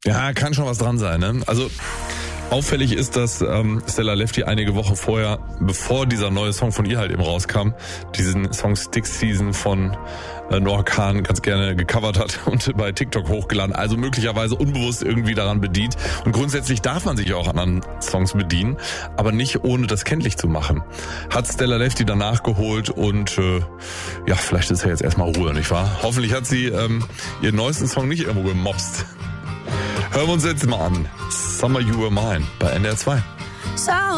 Ja, kann schon was dran sein, ne? Also auffällig ist, dass Stella Lefty einige Wochen vorher, bevor dieser neue Song von ihr halt eben rauskam, diesen Song Stick Season von Noah Kahan ganz gerne gecovert hat und bei TikTok hochgeladen. Also möglicherweise unbewusst irgendwie daran bedient. Und grundsätzlich darf man sich auch an anderen Songs bedienen, aber nicht ohne das kenntlich zu machen. Hat Stella Lefty dann nachgeholt und ja, vielleicht ist ja jetzt erstmal Ruhe, nicht wahr? Hoffentlich hat sie ihren neuesten Song nicht irgendwo gemobst. Hören wir uns jetzt mal an. Summer You Were Mine bei NDR 2.